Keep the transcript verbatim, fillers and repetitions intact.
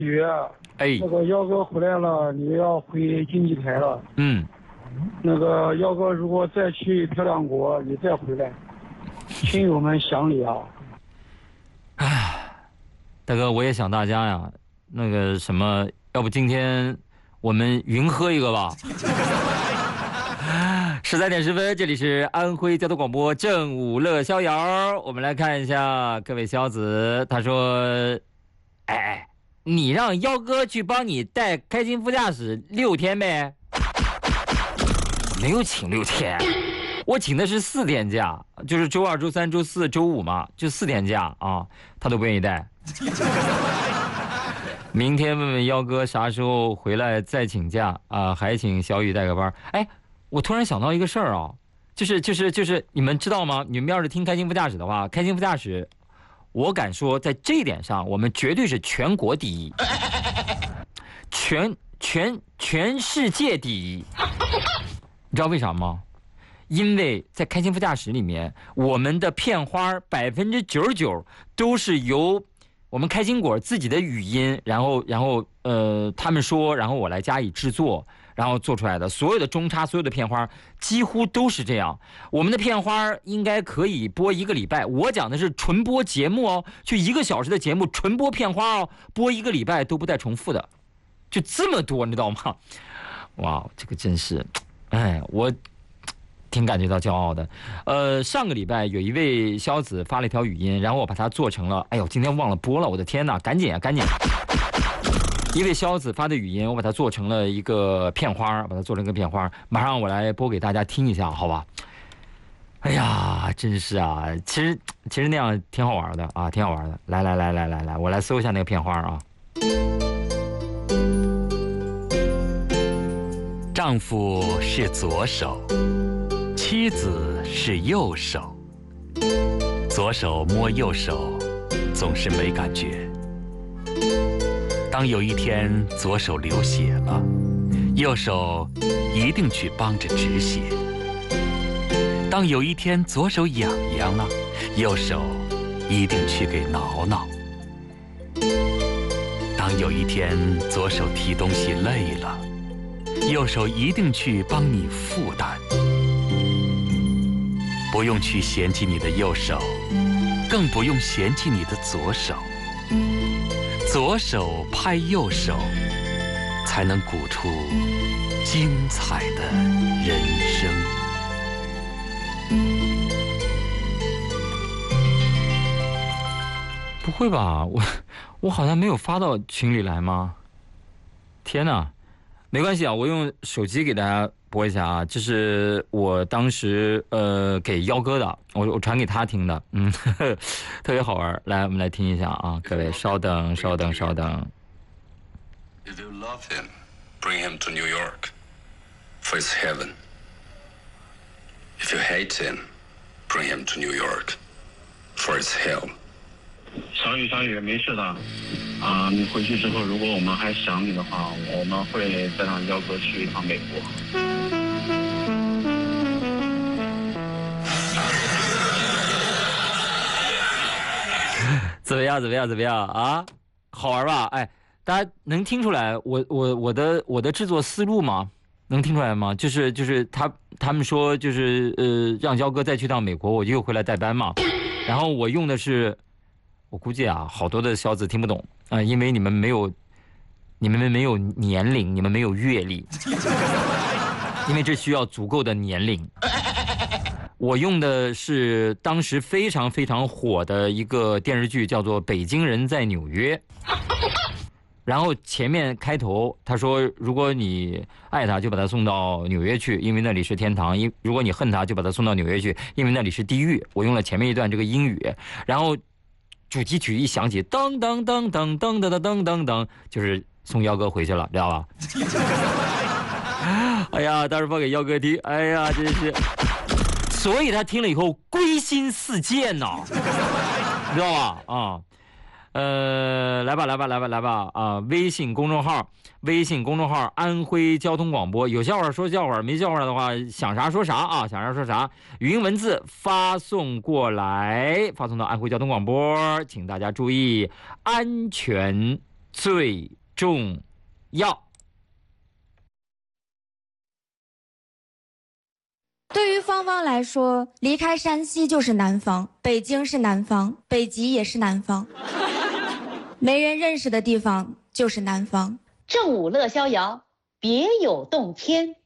雨， 哎， 那个耀哥回来了，你要回经济台了。 嗯， 那个耀哥如果再去漂亮国，你再回来，亲友们想你啊。 唉，大哥，我也想大家呀。那个什么，要不今天我们云喝一个吧？十三点十分，这里是安徽交通广播正午乐逍遥。我们来看一下各位小子，他说：“哎哎，你让幺哥去帮你带开心副驾驶六天呗？没有请六天，我请的是四天假，就是周二、周三、周四周五嘛，就四天假啊，他都不愿意带。明天问问幺哥啥时候回来再请假啊，还请小雨带个班。哎。”我突然想到一个事儿啊，就是就是就是你们知道吗？你们要是听开心副驾驶的话，开心副驾驶，我敢说在这一点上，我们绝对是全国第一，全全全世界第一。你知道为啥吗？因为在开心副驾驶里面，我们的片花百分之九十九都是由我们开心果自己的语音，然后然后呃他们说，然后我来加以制作。然后做出来的所有的中插，所有的片花几乎都是这样。我们的片花应该可以播一个礼拜，我讲的是纯播节目哦，就一个小时的节目，纯播片花哦，播一个礼拜都不带重复的，就这么多，你知道吗？哇，这个真是，哎，我挺感觉到骄傲的。呃，上个礼拜有一位肖子发了一条语音，然后我把它做成了，哎呦，今天忘了播了，我的天哪，赶紧啊，赶紧！一位肖子发的语音，我把它做成了一个片花，把它做成一个片花，马上我来播给大家听一下，好吧？哎呀，真是啊，其实其实那样挺好玩的啊，挺好玩的。来来来来来来，我来搜一下那个片花啊。丈夫是左手，妻子是右手，左手摸右手总是没感觉。当有一天左手流血了，右手一定去帮着止血。当有一天左手痒痒了，右手一定去给挠挠。当有一天左手提东西累了，右手一定去帮你负担。不用去嫌弃你的右手，更不用嫌弃你的左手。左手拍右手，才能鼓出精彩的人生。不会吧？我我好像没有发到群里来吗？天哪！没关系啊，我用手机给大家播一下啊，这是我当时呃给幺哥的，我我传给他听的，嗯，呵呵特别好玩。来，我们来听一下啊，各位稍等，稍等，稍等。 If you love him, bring him to New York, for it's heaven. If you hate him, bring him to New York, for it's hell. 小雨，小雨，没事的，啊，你回去之后，如果我们还想你的话，我们会再让幺哥去一趟美国。 怎么样？怎么样？怎么样啊？好玩吧？哎，大家能听出来我我我的我的制作思路吗？能听出来吗？就是就是他他们说就是呃让幺哥再去趟美国，我就又回来代班嘛。然后我用的是。我估计啊，好多的小子听不懂啊、呃，因为你们没有，你们没有年龄，你们没有阅历，因为这需要足够的年龄。我用的是当时非常非常火的一个电视剧，叫做《北京人在纽约》。然后前面开头他说，如果你爱他，就把他送到纽约去，因为那里是天堂；因如果你恨他，就把他送到纽约去，因为那里是地狱。我用了前面一段这个英语，然后。主题曲一响起，噔噔噔噔噔噔噔噔噔，就是送幺哥回去了，知道吧？哎呀，当时放给幺哥听，哎呀，真是，所以他听了以后归心似箭呐，知道吧？啊，呃，来吧，来吧，来吧，来吧啊！微信公众号，微信公众号安徽交通广播，有笑话说笑话，没笑话的话想啥说啥啊，想啥说啥。语音文字发送过来，发送到安徽交通广播，请大家注意安全最重要？ 对于芳芳来说，离开山西就是南方，北京是南方，北极也是南方，没人认识的地方就是南方。 正午乐逍遥，别有洞天。